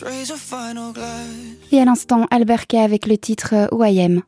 Et à l'instant, Albert K avec le titre Who I Am.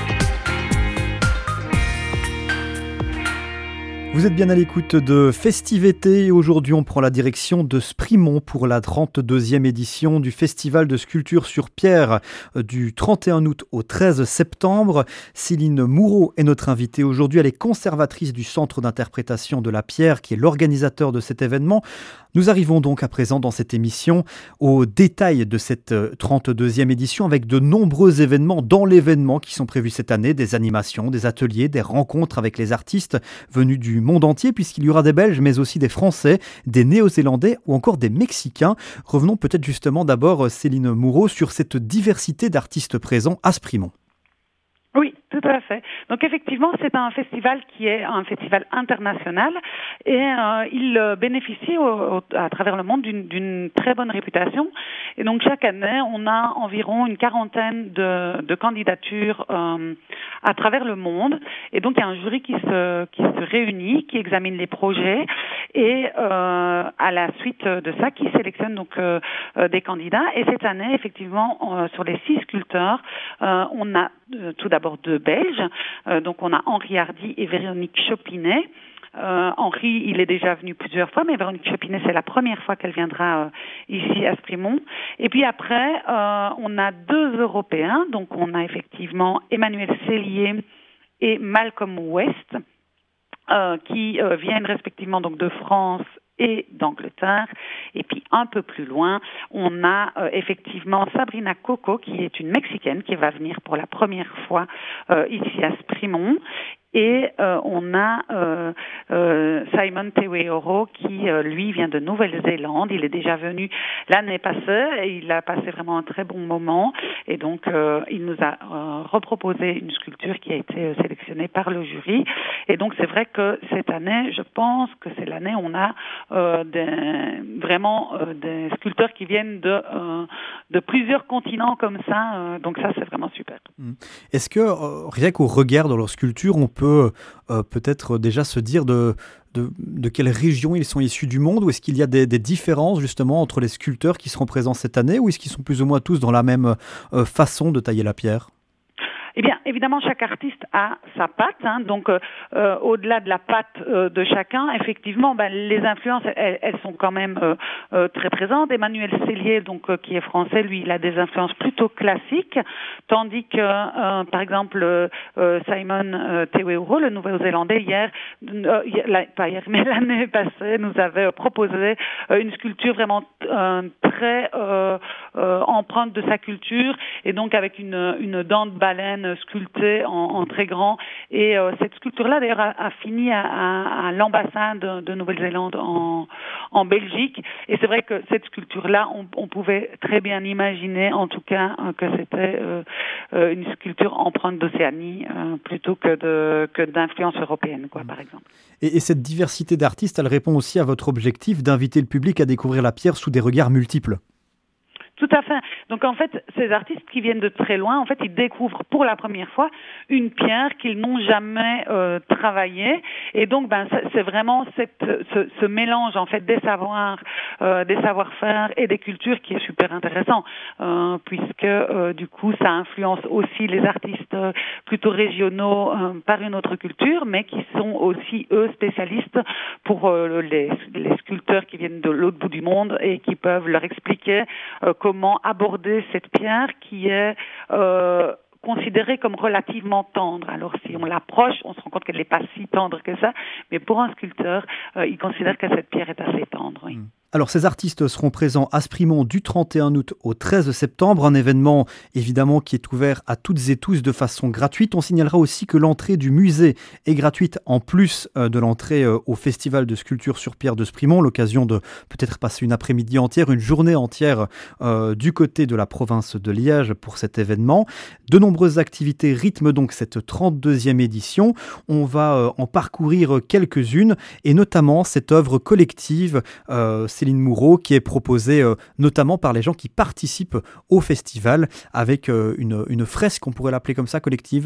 Vous êtes bien à l'écoute de Festivété et aujourd'hui on prend la direction de Sprimont pour la 32e édition du Festival de sculpture sur pierre du 31 août au 13 septembre. Céline Moureau est notre invitée aujourd'hui, elle est conservatrice du Centre d'interprétation de la pierre qui est l'organisateur de cet événement. Nous arrivons donc à présent dans cette émission aux détails de cette 32e édition avec de nombreux événements dans l'événement qui sont prévus cette année, des animations, des ateliers, des rencontres avec les artistes venus du monde entier puisqu'il y aura des Belges mais aussi des Français, des Néo-Zélandais ou encore des Mexicains. Revenons peut-être justement d'abord, Céline Moureau, sur cette diversité d'artistes présents à Sprimont. Oui, tout à fait. Donc effectivement, c'est un festival qui est un festival international et il bénéficie à travers le monde d'une très bonne réputation. Et donc chaque année, on a environ une quarantaine de candidatures à travers le monde. Et donc il y a un jury qui se réunit, qui examine les projets et à la suite de ça, qui sélectionne donc des candidats. Et cette année, effectivement, sur les 6 sculpteurs, on a tout d'abord 2 Belges, donc on a Henri Hardy et Véronique Chopinet. Henri, il est déjà venu plusieurs fois, mais Véronique Chopinet, c'est la première fois qu'elle viendra ici à Sprimont. Et puis après, on a 2 Européens, donc on a effectivement Emmanuel Cellier et Malcolm West, qui viennent respectivement donc de France et d'Angleterre. Et puis un peu plus loin, on a effectivement Sabrina Coco, qui est une Mexicaine, qui va venir pour la première fois ici à Sprimont. Et on a Simon Teweoro qui, lui, vient de Nouvelle-Zélande. Il est déjà venu l'année passée et il a passé vraiment un très bon moment. Et donc, il nous a reproposé une sculpture qui a été sélectionnée par le jury. Et donc, c'est vrai que cette année, je pense que c'est l'année où on a vraiment des sculpteurs qui viennent de plusieurs continents comme ça. Donc ça, c'est vraiment super. Est-ce que, rien qu'au regard de leur sculpture, on peut peut-être déjà se dire de quelle région ils sont issus du monde, ou est-ce qu'il y a des différences justement entre les sculpteurs qui seront présents cette année, ou est-ce qu'ils sont plus ou moins tous dans la même façon de tailler la pierre ? Eh bien, évidemment, chaque artiste a sa patte, donc au-delà de la patte de chacun, effectivement, les influences, elles sont quand même très présentes. Emmanuel Cellier, donc qui est français, lui, il a des influences plutôt classiques, tandis que, par exemple, Simon Teweoro, le Nouveau-Zélandais, l'année passée, nous avait proposé une sculpture vraiment très empreinte de sa culture, et donc avec une dent de baleine sculptée en très grand. Et cette sculpture-là, d'ailleurs, a fini à l'ambassade de Nouvelle-Zélande en Belgique. Et c'est vrai que cette sculpture-là, on pouvait très bien imaginer, en tout cas, que c'était une sculpture empreinte d'Océanie plutôt que d'influence européenne, par exemple. Et cette diversité d'artistes, elle répond aussi à votre objectif d'inviter le public à découvrir la pierre sous des regards multiples. Tout à fait. Donc en fait, ces artistes qui viennent de très loin, en fait, ils découvrent pour la première fois une pierre qu'ils n'ont jamais travaillée. Et donc, c'est vraiment ce mélange en fait des savoirs, des savoir-faire et des cultures qui est super intéressant, puisque du coup, ça influence aussi les artistes plutôt régionaux par une autre culture, mais qui sont aussi eux spécialistes pour les sculpteurs qui viennent de l'autre bout du monde et qui peuvent leur expliquer comment aborder cette pierre qui est considérée comme relativement tendre. Alors si on l'approche, on se rend compte qu'elle n'est pas si tendre que ça, mais pour un sculpteur, il considère que cette pierre est assez tendre. Oui. Alors ces artistes seront présents à Sprimont du 31 août au 13 septembre, un événement évidemment qui est ouvert à toutes et tous de façon gratuite. On signalera aussi que l'entrée du musée est gratuite en plus de l'entrée au Festival de sculpture sur pierre de Sprimont, l'occasion de peut-être passer une après-midi entière, une journée entière du côté de la province de Liège pour cet événement. De nombreuses activités rythment donc cette 32e édition. On va en parcourir quelques-unes et notamment cette œuvre collective Céline Moureau, qui est proposée notamment par les gens qui participent au festival avec une fresque, on pourrait l'appeler comme ça, collective.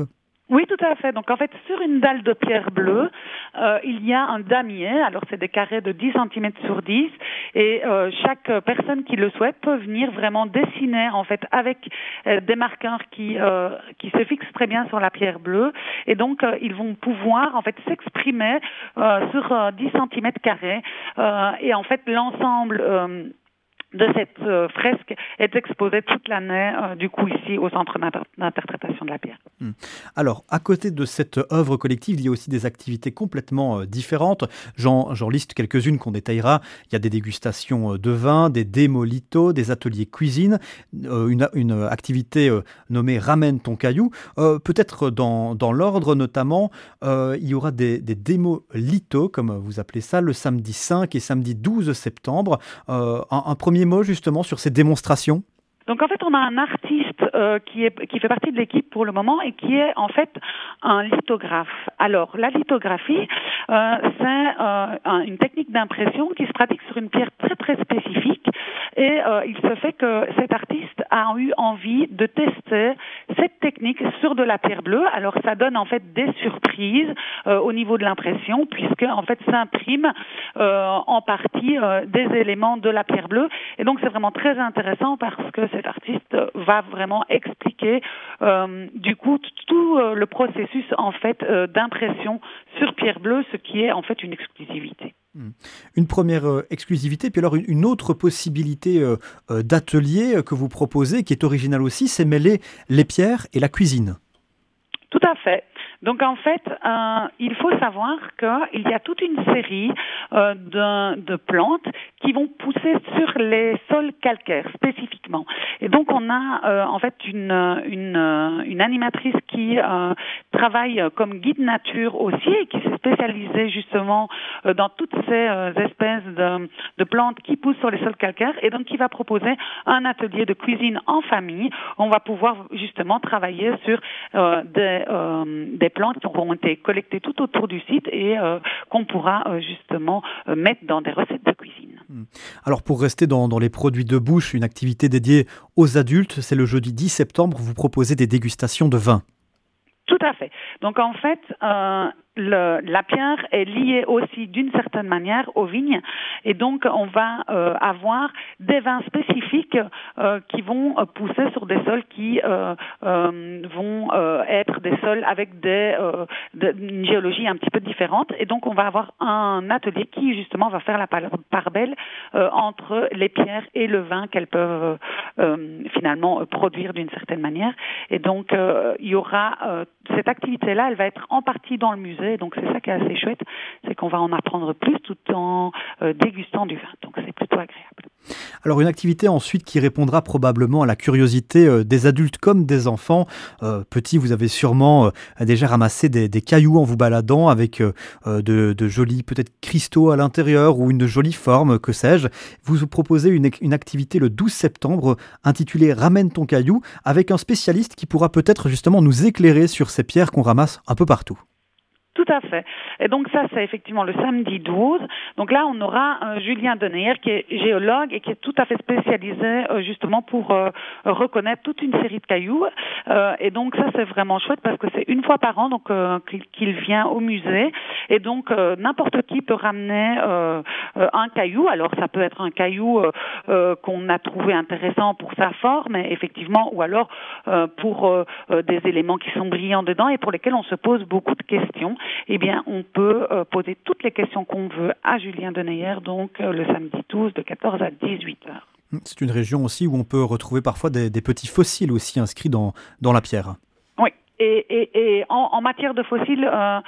Oui, tout à fait. Donc, en fait, sur une dalle de pierre bleue, il y a un damier. Alors, c'est des carrés de 10 centimètres sur 10. Et chaque personne qui le souhaite peut venir vraiment dessiner, en fait, avec des marqueurs qui se fixent très bien sur la pierre bleue. Et donc, ils vont pouvoir, en fait, s'exprimer sur 10 centimètres carrés. Et en fait, l'ensemble de cette fresque est exposée toute l'année, du coup, ici, au Centre d'interprétation de la pierre. Alors, à côté de cette œuvre collective, il y a aussi des activités complètement différentes. J'en liste quelques-unes qu'on détaillera. Il y a des dégustations de vin, des démolitos, des ateliers cuisine, une activité nommée Ramène ton caillou. Peut-être dans l'ordre notamment, il y aura des démolitos, comme vous appelez ça, le samedi 5 et samedi 12 septembre. Un premier mot justement sur ces démonstrations. Donc en fait, on a un artiste qui fait partie de l'équipe pour le moment et qui est en fait un lithographe. Alors la lithographie, c'est une technique d'impression qui se pratique sur une pierre très très spécifique et il se fait que cet artiste a eu envie de tester cette technique sur de la pierre bleue. Alors ça donne en fait des surprises au niveau de l'impression puisque en fait s'imprime en partie des éléments de la pierre bleue et donc c'est vraiment très intéressant parce que cet artiste va vraiment expliquer du coup tout le processus en fait d'impression sur pierre bleue, ce qui est en fait une exclusivité. Une première exclusivité, puis alors une autre possibilité d'atelier que vous proposez, qui est originale aussi, c'est mêler les pierres et la cuisine. Tout à fait. Donc en fait, il faut savoir qu'il y a toute une série de plantes qui vont pousser sur les sols calcaires spécifiquement. Et donc on a en fait une animatrice qui travaille comme guide nature aussi et qui s'est spécialisée justement dans toutes ces espèces de plantes qui poussent sur les sols calcaires et donc qui va proposer un atelier de cuisine en famille. On va pouvoir justement travailler sur des plantes qui auront été collectées tout autour du site et qu'on pourra justement mettre dans des recettes de cuisine. Alors pour rester dans les produits de bouche, une activité dédiée aux adultes, c'est le jeudi 10 septembre, vous proposez des dégustations de vin. Tout à fait. Donc en fait, la pierre est liée aussi d'une certaine manière aux vignes et donc on va avoir des vins spécifiques qui vont pousser sur des sols qui vont être des sols avec une géologie un petit peu différente et donc on va avoir un atelier qui justement va faire la part belle entre les pierres et le vin qu'elles peuvent finalement produire d'une certaine manière et donc il y aura cette activité-là, elle va être en partie dans le musée, donc c'est ça qui est assez chouette, c'est qu'on va en apprendre plus tout en dégustant du vin, donc c'est plutôt agréable. Alors une activité ensuite qui répondra probablement à la curiosité des adultes comme des enfants. Petits, vous avez sûrement déjà ramassé des cailloux en vous baladant avec de jolis peut-être cristaux à l'intérieur ou une jolie forme, que sais-je. Vous proposez une activité le 12 septembre intitulée « Ramène ton caillou » avec un spécialiste qui pourra peut-être justement nous éclairer sur ces pierres qu'on ramasse un peu partout. Tout à fait. Et donc ça, c'est effectivement le samedi 12. Donc là, on aura Julien Deneyer qui est géologue et qui est tout à fait spécialisé justement pour reconnaître toute une série de cailloux. Et donc ça, c'est vraiment chouette parce que c'est une fois par an donc qu'il vient au musée. Et donc n'importe qui peut ramener un caillou. Alors ça peut être un caillou qu'on a trouvé intéressant pour sa forme, effectivement, ou alors pour des éléments qui sont brillants dedans et pour lesquels on se pose beaucoup de questions. Eh bien, on peut poser toutes les questions qu'on veut à Julien Deneyer, donc le samedi 12 de 14 à 18 heures. C'est une région aussi où on peut retrouver parfois des petits fossiles aussi inscrits dans la pierre. Oui. Et en matière de fossiles,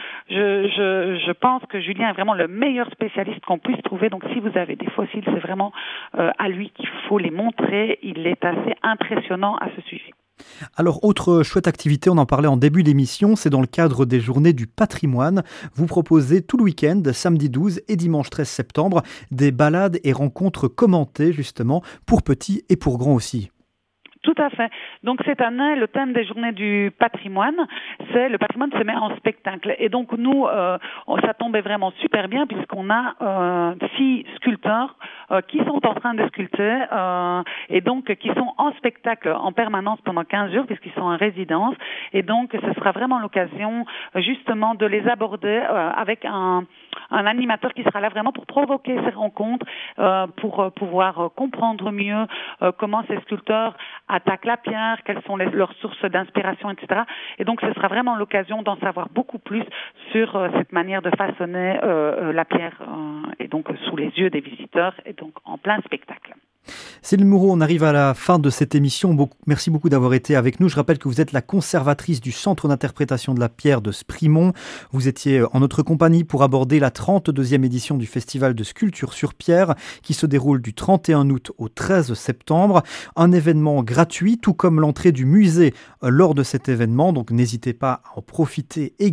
je pense que Julien est vraiment le meilleur spécialiste qu'on puisse trouver. Donc si vous avez des fossiles, c'est vraiment à lui qu'il faut les montrer. Il est assez impressionnant à ce sujet. Alors, autre chouette activité, on en parlait en début d'émission, c'est dans le cadre des Journées du patrimoine. Vous proposez tout le week-end, samedi 12 et dimanche 13 septembre, des balades et rencontres commentées justement pour petits et pour grands aussi. Tout à fait. Donc cette année, le thème des journées du patrimoine, c'est le patrimoine se met en spectacle. Et donc nous, ça tombait vraiment super bien puisqu'on a 6 sculpteurs qui sont en train de sculpter et donc qui sont en spectacle en permanence pendant 15 jours puisqu'ils sont en résidence. Et donc ce sera vraiment l'occasion justement de les aborder avec un animateur qui sera là vraiment pour provoquer ces rencontres, pour pouvoir comprendre mieux comment ces sculpteurs attaquent la pierre, quelles sont leurs sources d'inspiration, etc. Et donc ce sera vraiment l'occasion d'en savoir beaucoup plus sur cette manière de façonner la pierre et donc sous les yeux des visiteurs et donc en plein spectacle. Céline Moureau, on arrive à la fin de cette émission. Merci beaucoup d'avoir été avec nous. Je rappelle que vous êtes la conservatrice du Centre d'interprétation de la pierre de Sprimont. Vous étiez en notre compagnie pour aborder la 32e édition du Festival de sculpture sur pierre qui se déroule du 31 août au 13 septembre. Un événement gratuit, tout comme l'entrée du musée lors de cet événement. Donc n'hésitez pas à en profiter également.